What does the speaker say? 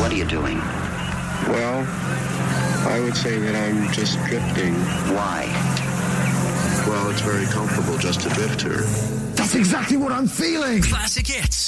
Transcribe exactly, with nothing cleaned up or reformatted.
What are you doing? Well, I would say that I'm just drifting. Why? Well, it's very comfortable just to drift here. That's exactly what I'm feeling. Classic hits.